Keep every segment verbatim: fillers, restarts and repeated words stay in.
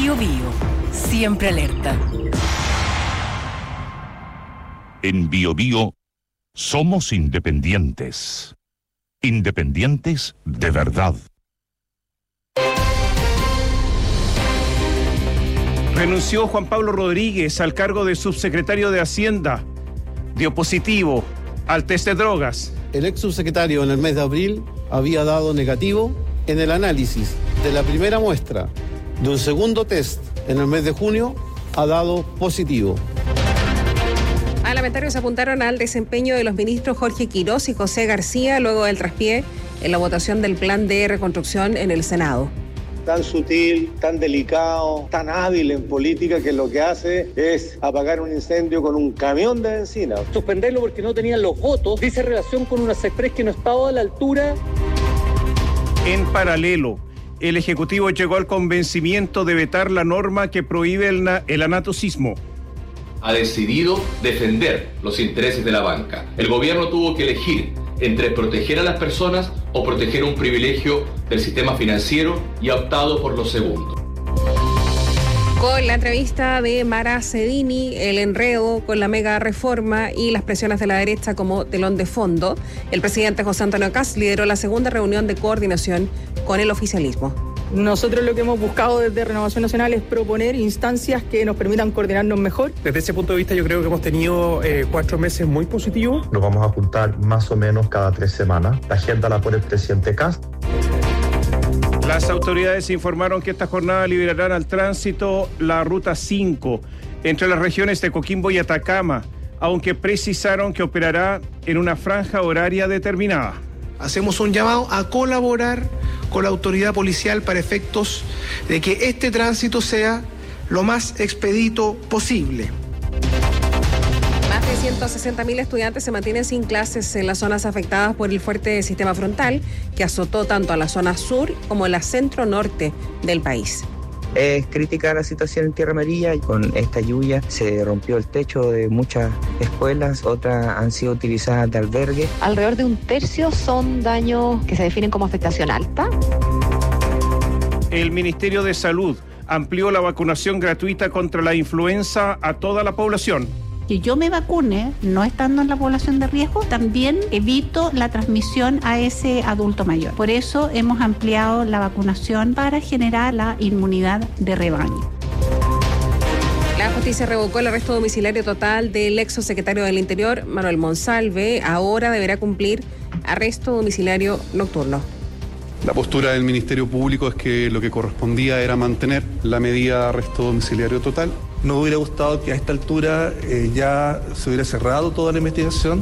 Biobío, siempre alerta. En Biobío somos independientes. Independientes de verdad. Renunció Juan Pablo Rodríguez al cargo de subsecretario de Hacienda. Dio positivo al test de drogas. El ex subsecretario en el mes de abril había dado negativo en el análisis de la primera muestra. De un segundo test en el mes de junio ha dado positivo. Parlamentarios apuntaron al desempeño de los ministros Jorge Quirós y José García luego del traspié en la votación del plan de reconstrucción en el Senado. Tan sutil, tan delicado, tan hábil en política que lo que hace es apagar un incendio con un camión de benzina. Suspenderlo porque no tenían los votos dice relación con una CESPRES que no estaba a la altura. En paralelo, el Ejecutivo llegó al convencimiento de vetar la norma que prohíbe el, na- el anatocismo. Ha decidido defender los intereses de la banca. El gobierno tuvo que elegir entre proteger a las personas o proteger un privilegio del sistema financiero y ha optado por lo segundo. Con la entrevista de Mara Cedini, el enredo con la mega reforma y las presiones de la derecha como telón de fondo, el presidente José Antonio Kast lideró la segunda reunión de coordinación con el oficialismo. Nosotros lo que hemos buscado desde Renovación Nacional es proponer instancias que nos permitan coordinarnos mejor. Desde ese punto de vista yo creo que hemos tenido eh, cuatro meses muy positivos. Nos vamos a juntar más o menos cada tres semanas. La agenda la pone el presidente Kast. Las autoridades informaron que esta jornada liberarán al tránsito la Ruta cinco entre las regiones de Coquimbo y Atacama, aunque precisaron que operará en una franja horaria determinada. Hacemos un llamado a colaborar con la autoridad policial para efectos de que este tránsito sea lo más expedito posible. Más de ciento sesenta mil estudiantes se mantienen sin clases en las zonas afectadas por el fuerte sistema frontal que azotó tanto a la zona sur como la centro-norte del país. Es crítica la situación en Tierra Amarilla. Con esta lluvia se rompió el techo de muchas escuelas, otras han sido utilizadas de albergue. Alrededor de un tercio son daños que se definen como afectación alta. El Ministerio de Salud amplió la vacunación gratuita contra la influenza a toda la población. Que yo me vacune, no estando en la población de riesgo, también evito la transmisión a ese adulto mayor. Por eso hemos ampliado la vacunación para generar la inmunidad de rebaño. La justicia revocó el arresto domiciliario total del ex secretario del Interior, Manuel Monsalve. Ahora deberá cumplir arresto domiciliario nocturno. La postura del Ministerio Público es que lo que correspondía era mantener la medida de arresto domiciliario total. Nos hubiera gustado que a esta altura eh, ya se hubiera cerrado toda la investigación.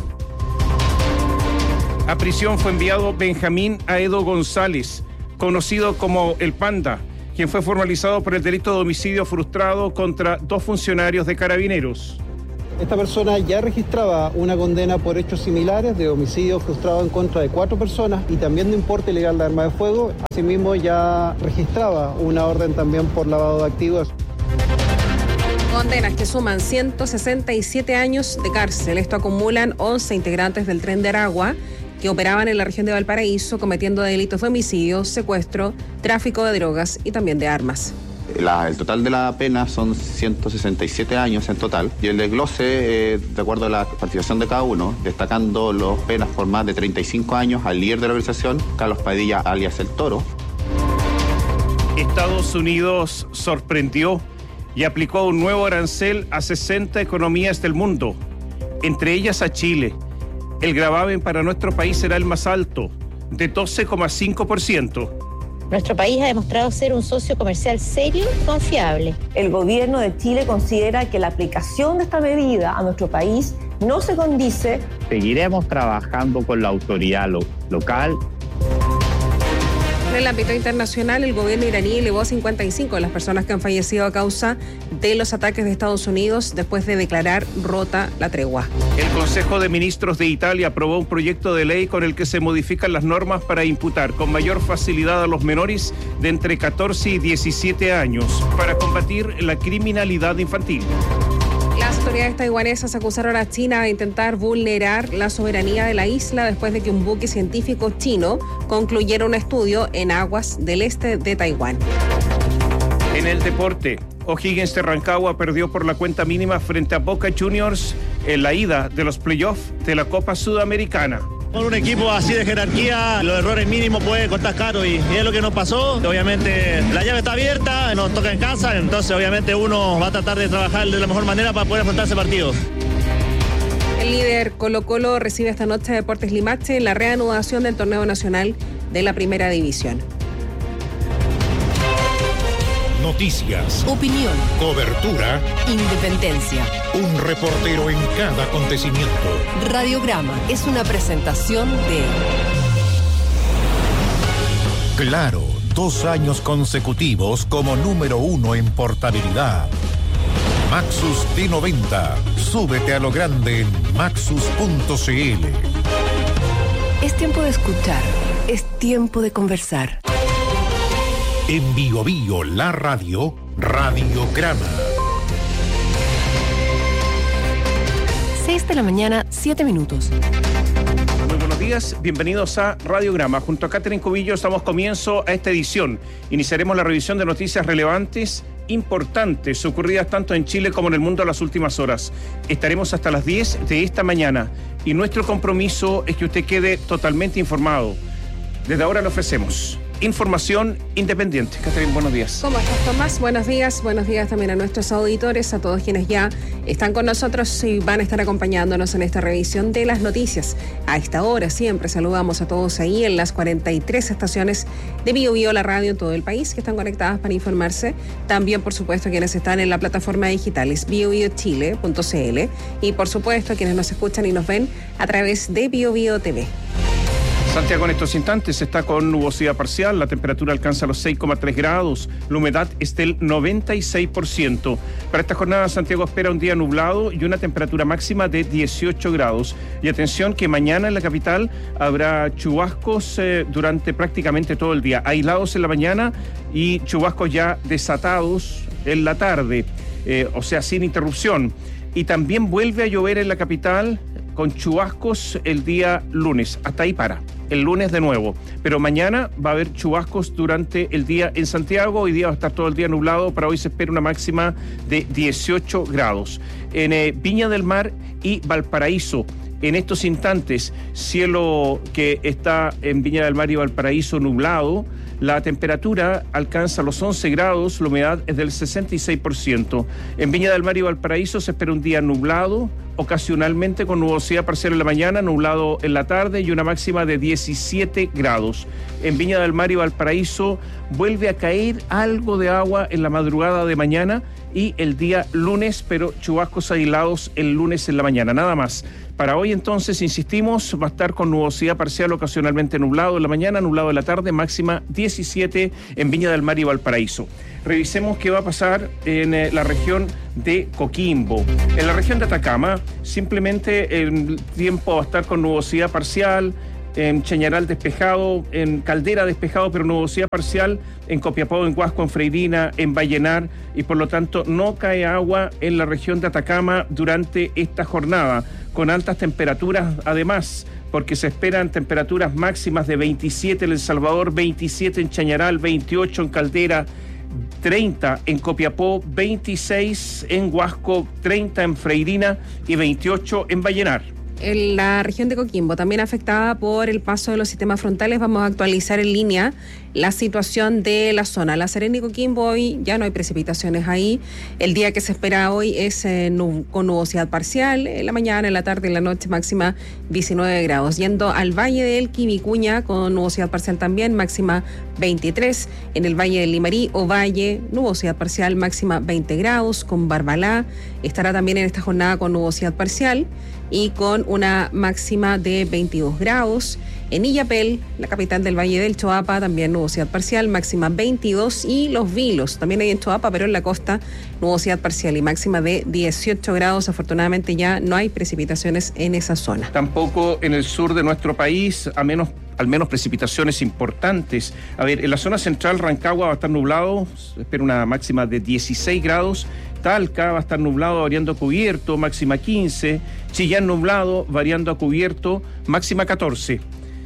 A prisión fue enviado Benjamín Aedo González, conocido como El Panda, quien fue formalizado por el delito de homicidio frustrado contra dos funcionarios de Carabineros. Esta persona ya registraba una condena por hechos similares de homicidio frustrado en contra de cuatro personas y también de importe ilegal de arma de fuego. Asimismo, ya registraba una orden también por lavado de activos. Condenas que suman ciento sesenta y siete años de cárcel. Esto acumulan once integrantes del Tren de Aragua que operaban en la región de Valparaíso cometiendo delitos de homicidio, secuestro, tráfico de drogas y también de armas. La, el total de la pena son ciento sesenta y siete años en total y el desglose, eh, de acuerdo a la participación de cada uno, destacando las penas por más de treinta y cinco años al líder de la organización, Carlos Padilla, alias El Toro. Estados Unidos sorprendió y aplicó un nuevo arancel a sesenta economías del mundo, entre ellas a Chile. El gravamen para nuestro país será el más alto, de doce coma cinco por ciento. Nuestro país ha demostrado ser un socio comercial serio y confiable. El gobierno de Chile considera que la aplicación de esta medida a nuestro país no se condice. Seguiremos trabajando con la autoridad lo- local. En el ámbito internacional, el gobierno iraní elevó a cincuenta y cinco las personas que han fallecido a causa de los ataques de Estados Unidos después de declarar rota la tregua. El Consejo de Ministros de Italia aprobó un proyecto de ley con el que se modifican las normas para imputar con mayor facilidad a los menores de entre catorce y diecisiete años para combatir la criminalidad infantil. Las autoridades taiwanesas acusaron a China de intentar vulnerar la soberanía de la isla después de que un buque científico chino concluyera un estudio en aguas del este de Taiwán. En el deporte, O'Higgins de Rancagua perdió por la cuenta mínima frente a Boca Juniors en la ida de los playoffs de la Copa Sudamericana. Con un equipo así de jerarquía, los errores mínimos pueden costar caro y, y es lo que nos pasó. Obviamente la llave está abierta, nos toca en casa, entonces obviamente uno va a tratar de trabajar de la mejor manera para poder afrontar ese partido. El líder Colo Colo recibe esta noche a Deportes Limache en la reanudación del torneo nacional de la Primera División. Noticias, opinión, cobertura, independencia. Un reportero en cada acontecimiento. Radiograma es una presentación de Claro, dos años consecutivos como número uno en portabilidad. Maxus T noventa. Súbete a lo grande en maxus punto c l. Es tiempo de escuchar, es tiempo de conversar. En Bio Bio, la radio, Radiograma. seis de la mañana, siete minutos. Muy buenos días, bienvenidos a Radiograma. Junto a Catherine Cubillos damos comienzo a esta edición. Iniciaremos la revisión de noticias relevantes, importantes, ocurridas tanto en Chile como en el mundo en las últimas horas. Estaremos hasta las diez de esta mañana y nuestro compromiso es que usted quede totalmente informado. Desde ahora le ofrecemos información independiente. Catherine, buenos días. ¿Cómo estás, Tomás? Buenos días. Buenos días también a nuestros auditores, a todos quienes ya están con nosotros y van a estar acompañándonos en esta revisión de las noticias. A esta hora siempre saludamos a todos ahí en las cuarenta y tres estaciones de Bio Bio, la radio en todo el país, que están conectadas para informarse. También, por supuesto, quienes están en la plataforma digital es bio bio chile punto c l y, por supuesto, quienes nos escuchan y nos ven a través de Bio Bio T V. Santiago en estos instantes está con nubosidad parcial, la temperatura alcanza los seis coma tres grados, la humedad es del noventa y seis por ciento. Para esta jornada Santiago espera un día nublado y una temperatura máxima de dieciocho grados. Y atención que mañana en la capital habrá chubascos eh, durante prácticamente todo el día, aislados en la mañana y chubascos ya desatados en la tarde, eh, o sea, sin interrupción. Y también vuelve a llover en la capital con chubascos el día lunes, hasta ahí para. El lunes de nuevo, pero mañana va a haber chubascos durante el día en Santiago. Hoy día va a estar todo el día nublado, para hoy se espera una máxima de dieciocho grados. En eh, Viña del Mar y Valparaíso, en estos instantes, cielo que está en Viña del Mar y Valparaíso nublado, la temperatura alcanza los once grados, la humedad es del sesenta y seis por ciento. En Viña del Mar y Valparaíso se espera un día nublado, ocasionalmente con nubosidad parcial en la mañana, nublado en la tarde y una máxima de diecisiete grados. En Viña del Mar y Valparaíso vuelve a caer algo de agua en la madrugada de mañana y el día lunes, pero chubascos aislados el lunes en la mañana, nada más. Para hoy entonces, insistimos, va a estar con nubosidad parcial, ocasionalmente nublado en la mañana, nublado en la tarde, máxima diecisiete en Viña del Mar y Valparaíso. Revisemos qué va a pasar en eh, la región de Coquimbo. En la región de Atacama, simplemente el tiempo va a estar con nubosidad parcial, en Chañaral despejado, en Caldera despejado, pero nubosidad parcial, en Copiapó, en Huasco, en Freirina, en Vallenar, y por lo tanto no cae agua en la región de Atacama durante esta jornada, con altas temperaturas además, porque se esperan temperaturas máximas de veintisiete en El Salvador, veintisiete en Chañaral, veintiocho en Caldera, treinta en Copiapó, veintiséis en Huasco, treinta en Freirina y veintiocho en Vallenar. En la región de Coquimbo, también afectada por el paso de los sistemas frontales, vamos a actualizar en línea la situación de la zona. La Serena y Coquimbo hoy ya no hay precipitaciones ahí. El día que se espera hoy es eh, nub- con nubosidad parcial, en la mañana, en la tarde, en la noche, máxima diecinueve grados. Yendo al Valle del Quivicuña, con nubosidad parcial también, máxima veintitrés. En el Valle del Limarí o Valle, nubosidad parcial, máxima veinte grados. Con Barbalá estará también en esta jornada con nubosidad parcial y con una máxima de veintidós grados. En Illapel, la capital del Valle del Choapa, también nubosidad parcial, máxima veintidós. Y Los Vilos, también hay en Choapa, pero en la costa, nubosidad parcial y máxima de dieciocho grados. Afortunadamente ya no hay precipitaciones en esa zona. Tampoco en el sur de nuestro país, a menos, al menos precipitaciones importantes. A ver, en la zona central, Rancagua va a estar nublado, se espera una máxima de dieciséis grados. Talca va a estar nublado, variando a cubierto, máxima quince. Chillán nublado, variando a cubierto, máxima catorce.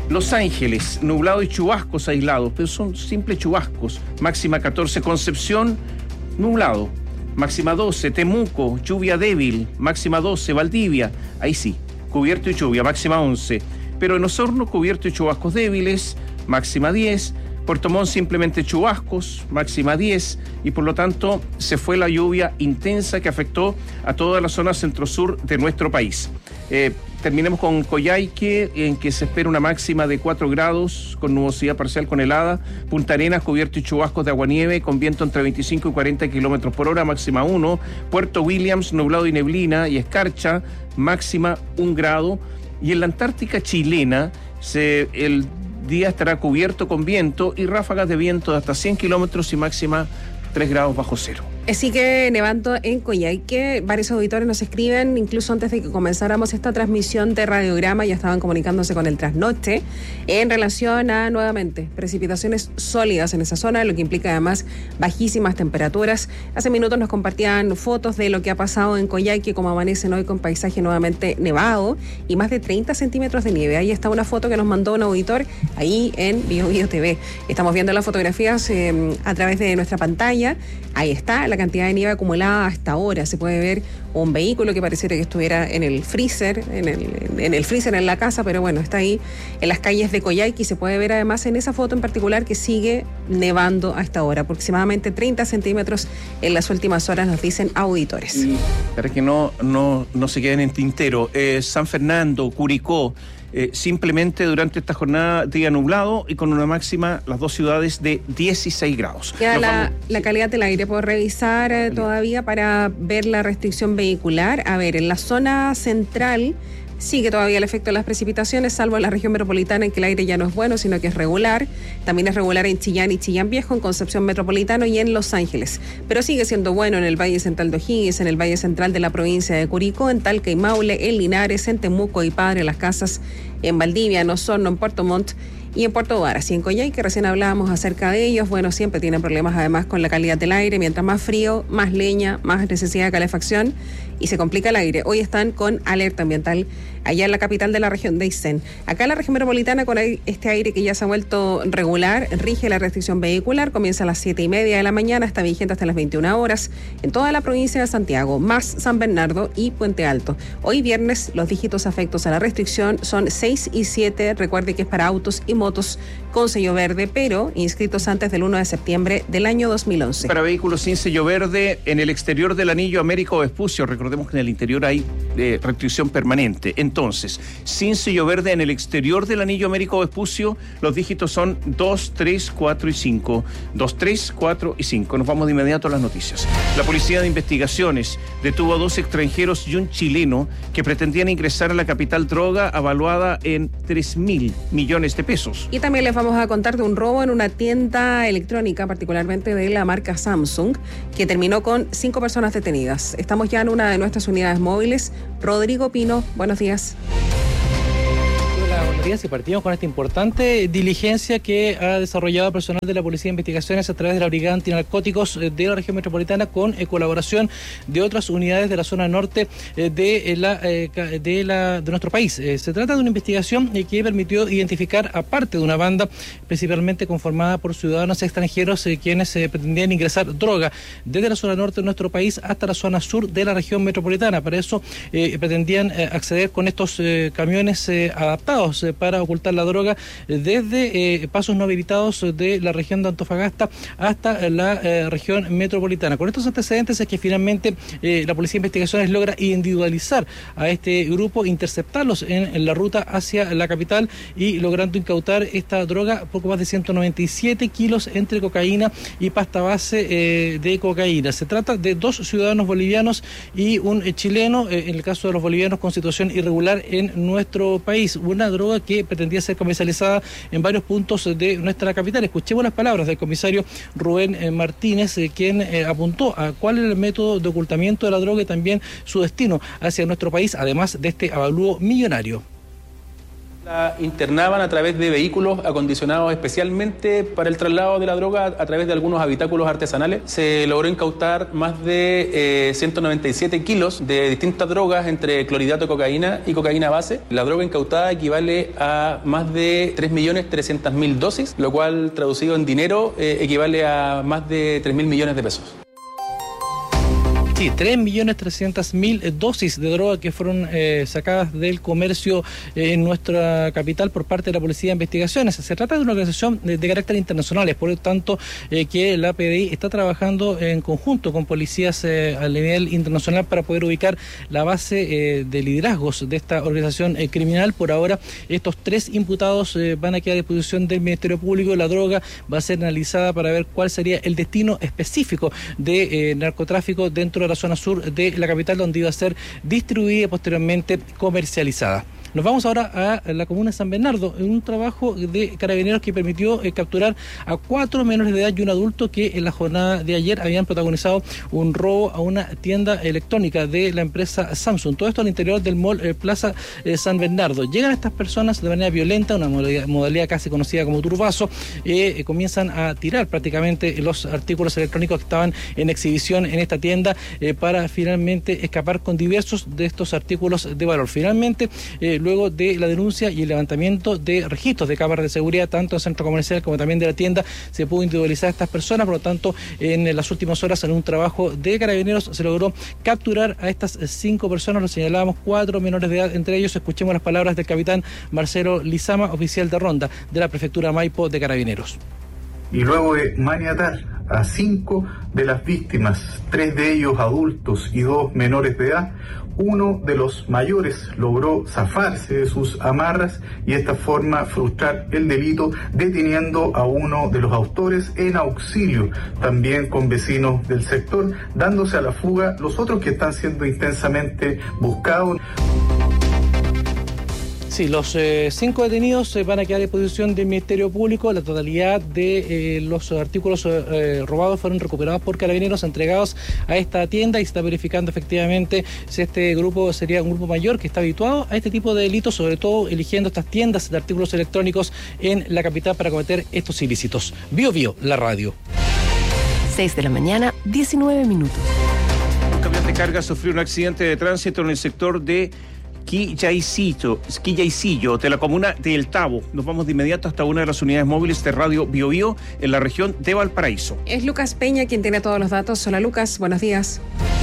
Los Ángeles, nublado y chubascos aislados, pero son simples chubascos. Máxima catorce. Concepción, nublado. Máxima doce. Temuco, lluvia débil. Máxima doce. Valdivia, ahí sí, cubierto y lluvia. Máxima once. Pero en Osorno, cubierto y chubascos débiles. Máxima diez. Puerto Montt simplemente chubascos, máxima diez, y por lo tanto se fue la lluvia intensa que afectó a toda la zona centro-sur de nuestro país. Eh, terminemos con Coyhaique, en que se espera una máxima de cuatro grados, con nubosidad parcial con helada. Punta Arenas, cubierto y chubascos de aguanieve, con viento entre veinticinco y cuarenta kilómetros por hora, máxima uno. Puerto Williams, nublado y neblina y escarcha, máxima un grado. Y en la Antártica chilena, se, el día estará cubierto con viento y ráfagas de viento de hasta cien kilómetros y máxima tres grados bajo cero. Sigue nevando en Coyhaique. Varios auditores nos escriben, incluso antes de que comenzáramos esta transmisión de Radiograma, ya estaban comunicándose con el trasnoche en relación a, nuevamente, precipitaciones sólidas en esa zona, lo que implica además bajísimas temperaturas. Hace minutos nos compartían fotos de lo que ha pasado en Coyhaique, como amanecen hoy con paisaje nuevamente nevado y más de treinta centímetros de nieve. Ahí está una foto que nos mandó un auditor ahí en Bio Bio T V. Estamos viendo las fotografías eh, a través de nuestra pantalla. Ahí está la cantidad de nieve acumulada hasta ahora. Se puede ver un vehículo que pareciera que estuviera en el freezer, en el, en el freezer en la casa, pero bueno, está ahí en las calles de Coyhaique y se puede ver además en esa foto en particular que sigue nevando hasta ahora, aproximadamente treinta centímetros en las últimas horas, nos dicen auditores. Y para que no, no, no se queden en tintero, eh, San Fernando, Curicó, Eh, simplemente durante esta jornada día nublado y con una máxima, las dos ciudades, de dieciséis grados. Ya la, la calidad del aire, puedo revisar eh, todavía para ver la restricción vehicular. A ver, en la zona central sigue todavía el efecto de las precipitaciones, salvo en la región metropolitana, en que el aire ya no es bueno, sino que es regular. También es regular en Chillán y Chillán Viejo, en Concepción Metropolitano y en Los Ángeles. Pero sigue siendo bueno en el Valle Central de O'Higgins, en el Valle Central de la provincia de Curicó, en Talca y Maule, en Linares, en Temuco y Padre Las Casas, en Valdivia, en Osorno, en Puerto Montt y en Puerto Varas. Y en Coyhaique, que recién hablábamos acerca de ellos, bueno, siempre tienen problemas además con la calidad del aire. Mientras más frío, más leña, más necesidad de calefacción y se complica el aire. Hoy están con alerta ambiental allá en la capital de la región de Aysén. Acá en la región metropolitana, con este aire que ya se ha vuelto regular, rige la restricción vehicular. Comienza a las siete y media de la mañana, está vigente hasta las veintiuna horas en toda la provincia de Santiago, más San Bernardo y Puente Alto. Hoy viernes, los dígitos afectos a la restricción son seis y siete. Recuerde que es para autos y motos con sello verde, pero inscritos antes del uno de septiembre del año dos mil once. Para vehículos sin sello verde, en el exterior del anillo Américo Vespucio, recordemos que en el interior hay eh, restricción permanente. Entonces, sin sello verde en el exterior del anillo Américo Vespucio, los dígitos son dos, tres, cuatro y cinco. dos, tres, cuatro y cinco. Nos vamos de inmediato a las noticias. La Policía de Investigaciones detuvo a dos extranjeros y un chileno que pretendían ingresar a la capital droga avaluada en tres mil millones de pesos. Y también les vamos a contar de un robo en una tienda electrónica, particularmente de la marca Samsung, que terminó con cinco personas detenidas. Estamos ya en una de nuestras unidades móviles. Rodrigo Pino, buenos días. Y partimos con esta importante diligencia que ha desarrollado personal de la Policía de Investigaciones a través de la Brigada Antinarcóticos de la región metropolitana, con eh, colaboración de otras unidades de la zona norte eh, de, la, eh, de, la, de nuestro país. Eh, se trata de una investigación eh, que permitió identificar a parte de una banda principalmente conformada por ciudadanos extranjeros eh, quienes eh, pretendían ingresar droga desde la zona norte de nuestro país hasta la zona sur de la región metropolitana. Para eso eh, pretendían eh, acceder con estos eh, camiones eh, adaptados eh, para ocultar la droga desde eh, pasos no habilitados de la región de Antofagasta hasta la eh, región metropolitana. Con estos antecedentes es que finalmente eh, la Policía de Investigaciones logra individualizar a este grupo, interceptarlos en, en la ruta hacia la capital y logrando incautar esta droga, poco más de ciento noventa y siete kilos entre cocaína y pasta base eh, de cocaína. Se trata de dos ciudadanos bolivianos y un eh, chileno, eh, en el caso de los bolivianos con situación irregular en nuestro país. Una droga que pretendía ser comercializada en varios puntos de nuestra capital. Escuchemos las palabras del comisario Rubén eh, Martínez, eh, quien eh, apuntó a cuál era el método de ocultamiento de la droga y también su destino hacia nuestro país, además de este avalúo millonario. La internaban a través de vehículos acondicionados especialmente para el traslado de la droga a través de algunos habitáculos artesanales. Se logró incautar más de eh, ciento noventa y siete kilos de distintas drogas entre clorhidrato de cocaína y cocaína base. La droga incautada equivale a más de tres millones trescientas mil dosis, lo cual traducido en dinero eh, equivale a más de tres mil millones de pesos. Sí, tres millones trescientas mil dosis de droga que fueron eh, sacadas del comercio eh, en nuestra capital por parte de la Policía de Investigaciones. Se trata de una organización de, de carácter internacional, es por lo tanto eh, que la P D I está trabajando en conjunto con policías eh, a nivel internacional para poder ubicar la base eh, de liderazgos de esta organización eh, criminal. Por ahora, estos tres imputados eh, van a quedar a disposición del Ministerio Público. La droga va a ser analizada para ver cuál sería el destino específico de eh, narcotráfico dentro de la zona sur de la capital, donde iba a ser distribuida y posteriormente comercializada. Nos vamos ahora a la comuna de San Bernardo, en un trabajo de carabineros que permitió eh, capturar a cuatro menores de edad y un adulto que en la jornada de ayer habían protagonizado un robo a una tienda electrónica de la empresa Samsung. Todo esto al interior del mall eh, Plaza eh, San Bernardo. Llegan estas personas de manera violenta, una modalidad, modalidad casi conocida como turbazo, eh, eh, comienzan a tirar prácticamente los artículos electrónicos que estaban en exhibición en esta tienda eh, para finalmente escapar con diversos de estos artículos de valor. Finalmente, eh, luego de la denuncia y el levantamiento de registros de cámaras de seguridad, tanto en el centro comercial como también de la tienda, se pudo individualizar a estas personas. Por lo tanto, en las últimas horas, en un trabajo de carabineros, se logró capturar a estas cinco personas. Lo señalábamos, cuatro menores de edad entre ellos. Escuchemos las palabras del capitán Marcelo Lizama, oficial de ronda de la prefectura Maipo de Carabineros. Y luego de maniatar a cinco de las víctimas, tres de ellos adultos y dos menores de edad, uno de los mayores logró zafarse de sus amarras y de esta forma frustrar el delito, deteniendo a uno de los autores en auxilio también con vecinos del sector, dándose a la fuga los otros que están siendo intensamente buscados. Sí, los eh, cinco detenidos eh, van a quedar a disposición del Ministerio Público. La totalidad de eh, los artículos eh, robados fueron recuperados por carabineros, entregados a esta tienda, y se está verificando efectivamente si este grupo sería un grupo mayor que está habituado a este tipo de delitos, sobre todo eligiendo estas tiendas de artículos electrónicos en la capital para cometer estos ilícitos. Bio Bio, la radio. seis de la mañana, diecinueve minutos. Un camión de carga sufrió un accidente de tránsito en el sector de Quillaisillo, Quillaisillo, de la comuna de El Tabo. Nos vamos de inmediato hasta una de las unidades móviles de Radio Bio Bio en la región de Valparaíso. Es Lucas Peña quien tiene todos los datos. Hola Lucas, buenos días.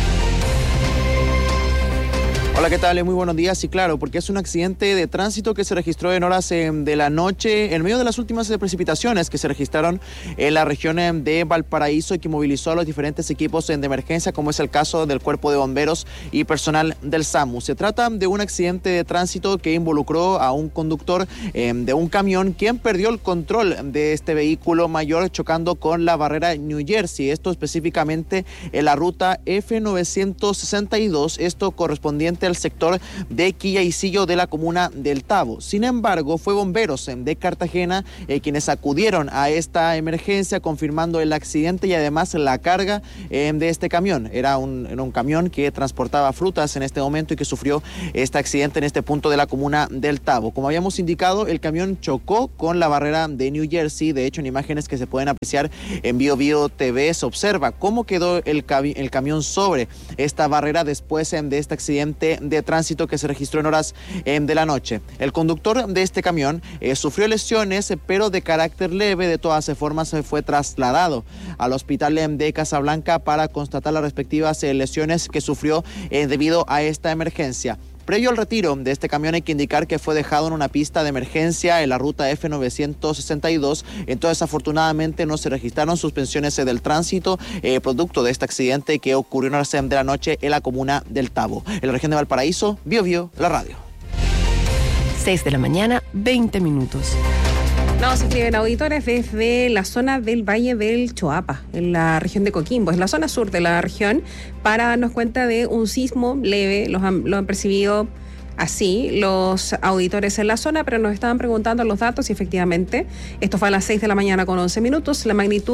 Hola, ¿qué tal? Muy buenos días. Sí, claro, porque es un accidente de tránsito que se registró en horas eh, de la noche, en medio de las últimas eh, precipitaciones que se registraron en la región eh, de Valparaíso, y que movilizó a los diferentes equipos eh, de emergencia, como es el caso del Cuerpo de Bomberos y personal del SAMU. Se trata de un accidente de tránsito que involucró a un conductor eh, de un camión, quien perdió el control de este vehículo mayor, chocando con la barrera New Jersey, esto específicamente en la ruta F novecientos sesenta y dos, esto correspondiente al sector de Quillaisillo de la comuna del Tabo. Sin embargo, fue bomberos de Cartagena eh, quienes acudieron a esta emergencia, confirmando el accidente y además la carga eh, de este camión. Era un, era un camión que transportaba frutas en este momento y que sufrió este accidente en este punto de la comuna del Tabo. Como habíamos indicado, el camión chocó con la barrera de New Jersey. De hecho, en imágenes que se pueden apreciar en Bio Bio T V se observa cómo quedó el, el camión sobre esta barrera después eh, de este accidente de tránsito que se registró en horas eh, de la noche. El conductor de este camión eh, sufrió lesiones, eh, pero de carácter leve. De todas formas, eh, fue trasladado al hospital eh, de Casablanca para constatar las respectivas eh, lesiones que sufrió eh, debido a esta emergencia. Previo al retiro de este camión, hay que indicar que fue dejado en una pista de emergencia en la ruta F novecientos sesenta y dos. Entonces, afortunadamente, no se registraron suspensiones del tránsito eh, producto de este accidente que ocurrió en horas de la noche en la comuna del Tabo. En la región de Valparaíso, Bio Bio, la radio. seis de la mañana, veinte minutos. Nos escriben auditores desde la zona del Valle del Choapa, en la región de Coquimbo, es la zona sur de la región, para darnos cuenta de un sismo leve. Los han, lo han percibido así los auditores en la zona, pero nos estaban preguntando los datos y efectivamente, esto fue a las seis de la mañana con once minutos, la magnitud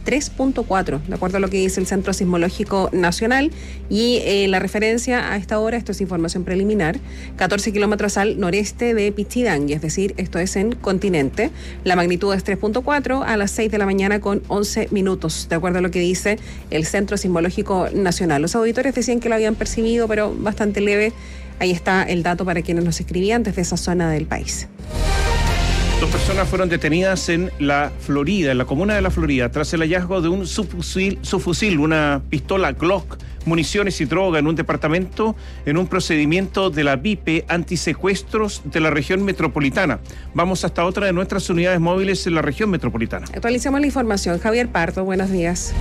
tres punto cuatro, de acuerdo a lo que dice el Centro Sismológico Nacional. Y eh, la referencia a esta hora, esto es información preliminar, catorce kilómetros al noreste de Pichidangui, es decir, esto es en continente. La magnitud es tres punto cuatro a las seis de la mañana con once minutos, de acuerdo a lo que dice el Centro Sismológico Nacional. Los auditores decían que lo habían percibido, pero bastante leve. Ahí está el dato para quienes nos escribían desde esa zona del país. Dos personas fueron detenidas en la Florida, en la comuna de la Florida, tras el hallazgo de un subfusil, subfusil, una pistola Glock, municiones y droga en un departamento en un procedimiento de la V I P antisecuestros de la región metropolitana. Vamos hasta otra de nuestras unidades móviles en la región metropolitana. Actualicemos la información. Javier Pardo, buenos días.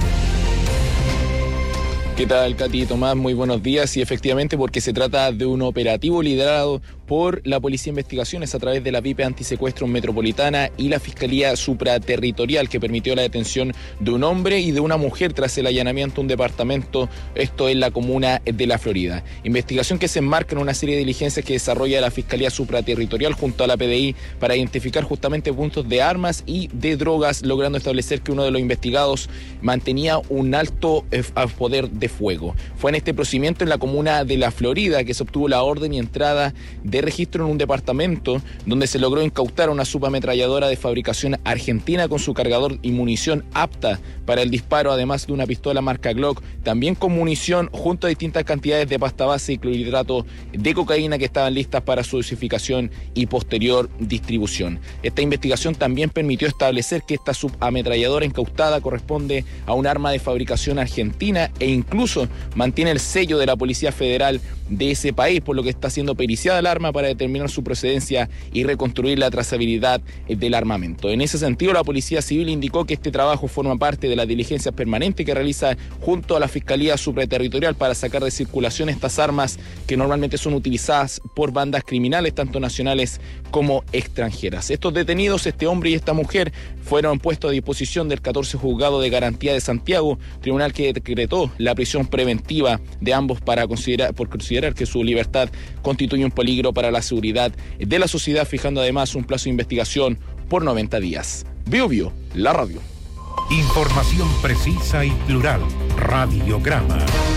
¿Qué tal, Katy y Tomás? Muy buenos días. Y efectivamente, porque se trata de un operativo liderado por la Policía de Investigaciones a través de la V I P Antisecuestros Metropolitana y la Fiscalía Supraterritorial, que permitió la detención de un hombre y de una mujer tras el allanamiento de un departamento, esto en la comuna de La Florida. Investigación que se enmarca en una serie de diligencias que desarrolla la Fiscalía Supraterritorial junto a la P D I para identificar justamente puntos de armas y de drogas, logrando establecer que uno de los investigados mantenía un alto eh, poder de fuego. Fue en este procedimiento en la comuna de La Florida que se obtuvo la orden y entrada de registro en un departamento donde se logró incautar una subametralladora de fabricación argentina con su cargador y munición apta para el disparo, además de una pistola marca Glock, también con munición, junto a distintas cantidades de pasta base y clorhidrato de cocaína que estaban listas para su dosificación y posterior distribución. Esta investigación también permitió establecer que esta subametralladora incautada corresponde a un arma de fabricación argentina e incluso mantiene el sello de la Policía Federal de ese país, por lo que está siendo periciada el arma para determinar su procedencia y reconstruir la trazabilidad del armamento. En ese sentido, la Policía Civil indicó que este trabajo forma parte de las diligencias permanentes que realiza junto a la Fiscalía Supraterritorial para sacar de circulación estas armas que normalmente son utilizadas por bandas criminales, tanto nacionales como extranjeras. Estos detenidos, este hombre y esta mujer, fueron puestos a disposición del catorce Juzgado de Garantía de Santiago, tribunal que decretó la prisión preventiva de ambos para considerar, por considerar que su libertad constituye un peligro para la seguridad de la sociedad, fijando además un plazo de investigación por noventa días. Bio Bio, la radio. Información precisa y plural. Radiograma.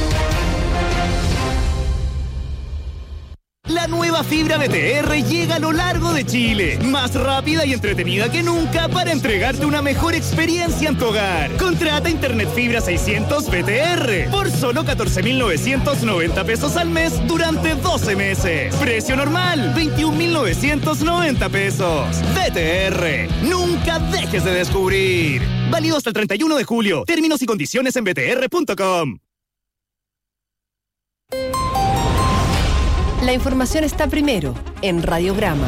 La nueva fibra B T R llega a lo largo de Chile, más rápida y entretenida que nunca para entregarte una mejor experiencia en tu hogar. Contrata Internet Fibra seiscientos B T R por solo catorce mil novecientos noventa pesos al mes durante doce meses. Precio normal, veintiún mil novecientos noventa pesos. B T R, nunca dejes de descubrir. Válido hasta el treinta y uno de julio. Términos y condiciones en b t r punto com. La información está primero en Radiograma.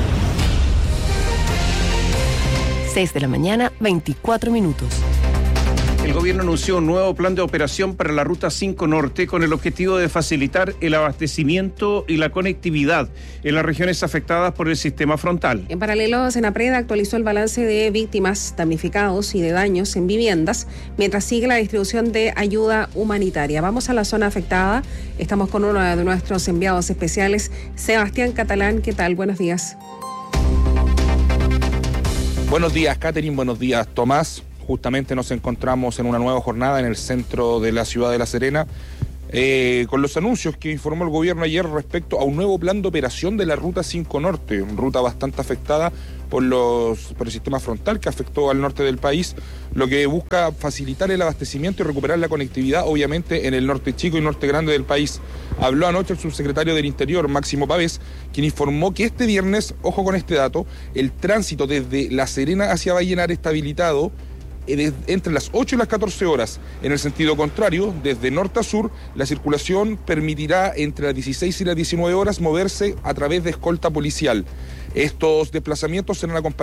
seis de la mañana, veinticuatro minutos. El gobierno anunció un nuevo plan de operación para la Ruta cinco Norte con el objetivo de facilitar el abastecimiento y la conectividad en las regiones afectadas por el sistema frontal. En paralelo, Senapreda actualizó el balance de víctimas, damnificados y de daños en viviendas, mientras sigue la distribución de ayuda humanitaria. Vamos a la zona afectada. Estamos con uno de nuestros enviados especiales, Sebastián Catalán. ¿Qué tal? Buenos días. Buenos días, Catherine. Buenos días, Tomás. Justamente nos encontramos en una nueva jornada en el centro de la ciudad de La Serena, eh, con los anuncios que informó el gobierno ayer respecto a un nuevo plan de operación de la Ruta cinco Norte, una ruta bastante afectada por, los, por el sistema frontal que afectó al norte del país, lo que busca facilitar el abastecimiento y recuperar la conectividad, obviamente, en el norte chico y norte grande del país. Habló anoche el subsecretario del Interior, Máximo Pavés, quien informó que este viernes, ojo con este dato, el tránsito desde La Serena hacia Vallenar está habilitado entre las ocho y las catorce horas. En el sentido contrario, desde norte a sur, la circulación permitirá entre las dieciséis y las diecinueve horas moverse a través de escolta policial. Estos desplazamientos serán acompañados